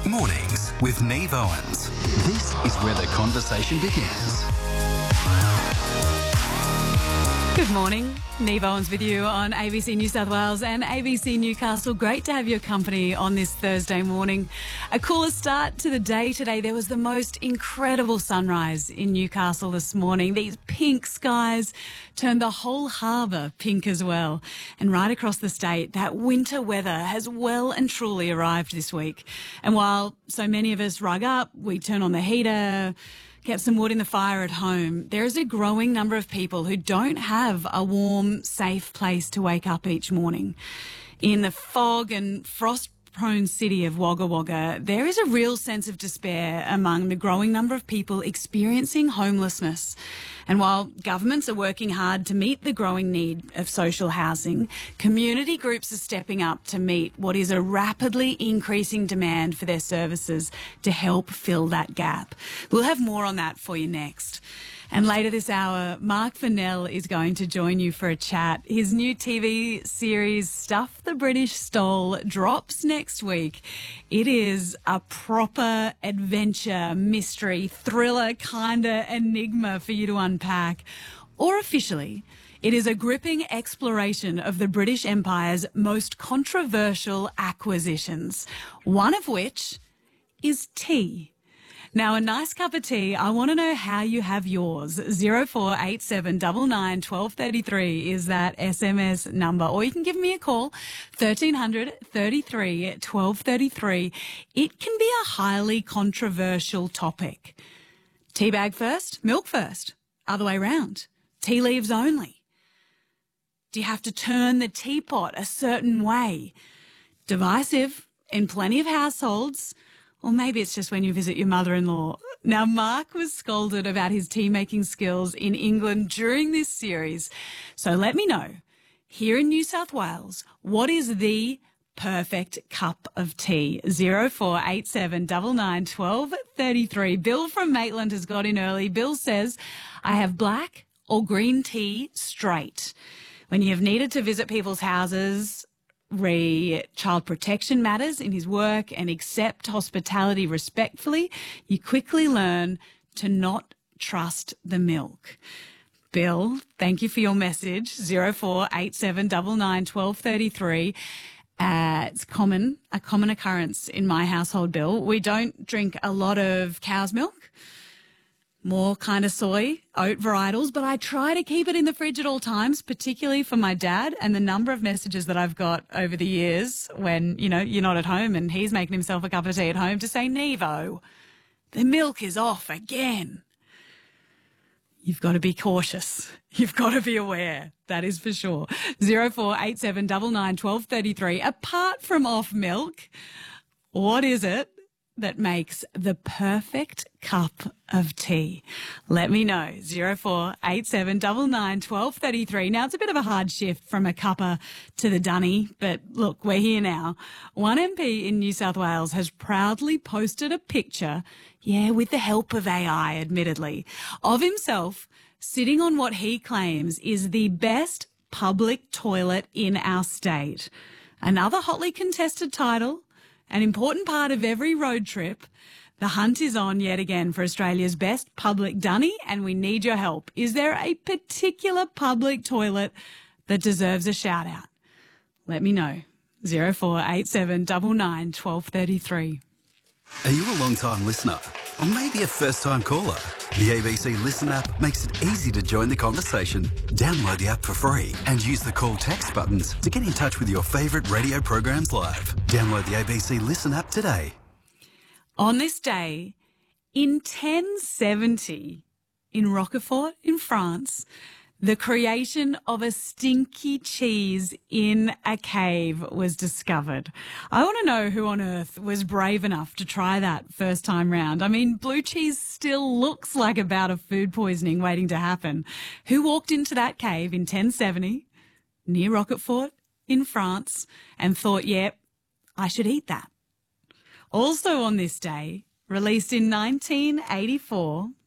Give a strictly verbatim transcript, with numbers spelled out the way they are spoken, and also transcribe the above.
Mornings with Neve Owens. This is where the conversation begins. Good morning. Neve Owens with you on A B C New South Wales and A B C Newcastle. Great to have your company on this Thursday morning. A cooler start to the day today. There was the most incredible sunrise in Newcastle this morning. These pink skies turned the whole harbour pink as well. And right across the state, that winter weather has well and truly arrived this week. And while so many of us rug up, we turn on the heater, get some wood in the fire at home, there is a growing number of people who don't have a warm, safe place to wake up each morning. In the fog and frost-prone city of Wagga Wagga, there is a real sense of despair among the growing number of people experiencing homelessness. And while governments are working hard to meet the growing need of social housing, community groups are stepping up to meet what is a rapidly increasing demand for their services to help fill that gap. We'll have more on that for you next. And later this hour, Mark Fennell is going to join you for a chat. His new T V series, Stuff the British Stole, drops next week. It is a proper adventure, mystery, thriller kind of enigma for you to unpack. Or officially, it is a gripping exploration of the British Empire's most controversial acquisitions, one of which is tea. Now, a nice cup of tea. I want to know how you have yours. zero four eight seven nine nine one two three three is that S M S number. Or you can give me a call, thirteen hundred thirty-three twelve thirty-three. It can be a highly controversial topic. Tea bag first, milk first, other way round. Tea leaves only. Do you have to turn the teapot a certain way? Divisive in plenty of households. Or maybe it's just when you visit your mother-in-law. Now, Mark was scolded about his tea-making skills in England during this series. So let me know, here in New South Wales, what is the perfect cup of tea? zero four eight seven nine nine one two three three. Bill from Maitland has got in early. Bill says, I have black or green tea straight. When you have needed to visit people's houses, re child protection matters in his work and accept hospitality respectfully, you quickly learn to not trust the milk. Bill, thank you for your message. zero four eight seven nine nine one two three three. Uh, it's common, a common occurrence in my household, Bill. We don't drink a lot of cow's milk. More kind of soy, oat varietals, but I try to keep it in the fridge at all times, particularly for my dad. And the number of messages that I've got over the years when, you know, you're not at home and he's making himself a cup of tea at home to say, Nevo, the milk is off again. You've got to be cautious. You've got to be aware. That is for sure. zero four eight seven nine nine one two three three. Apart from off milk, what is it that makes the perfect cup of tea? Let me know. zero four eight seven nine nine one two three three. Now, it's a bit of a hard shift from a cuppa to the dunny, but look, we're here now. One M P in New South Wales has proudly posted a picture, yeah, with the help of A I, admittedly, of himself sitting on what he claims is the best public toilet in our state. Another hotly contested title. An important part of every road trip. The hunt is on yet again for Australia's best public dunny, and we need your help. Is there a particular public toilet that deserves a shout out? Let me know. zero four eight seven nine nine one two three three. Are you a long-time listener? Or maybe a first-time caller? The A B C Listen app makes it easy to join the conversation. Download the app for free and use the call text buttons to get in touch with your favourite radio programs live. Download the A B C Listen app today. On this day, in ten seventy, in Roquefort, in France, the creation of a stinky cheese in a cave was discovered. I want to know who on earth was brave enough to try that first time round. I mean, blue cheese still looks like a bout of food poisoning waiting to happen. Who walked into that cave in ten seventy, near Roquefort, in France, and thought, yep, I should eat that? Also on this day, released in nineteen eighty-four,